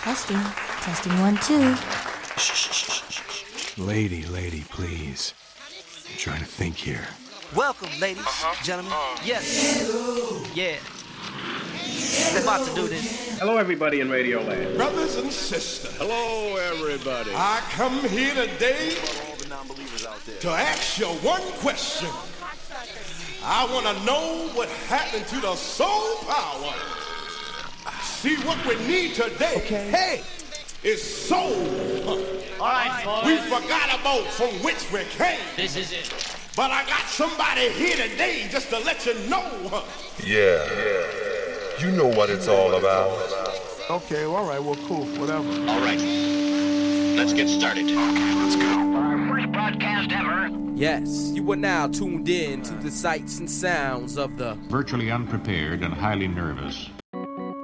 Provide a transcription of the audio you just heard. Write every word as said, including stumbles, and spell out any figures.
Testing. Testing one, two. Shh, shh, shh, shh, shh. Lady, lady, please. I'm trying to think here. Welcome, ladies, uh-huh. gentlemen. Uh. Yes. Hello. Yeah. They're about to do this. Hello, everybody in Radio Land. Brothers and sisters. Hello, everybody. I come here today to ask you one question. I want to know what happened to the soul power. See, what we need today, okay. hey, is soul. All right, boys. We forgot about from which we came. This is it. But I got somebody here today just to let you know. Yeah, yeah. You know what it's all about. Okay, well, all right, well, cool, whatever. All right, let's get started. Okay, let's go. Our first broadcast ever. Yes, you are now tuned in to the sights and sounds of the virtually unprepared and highly nervous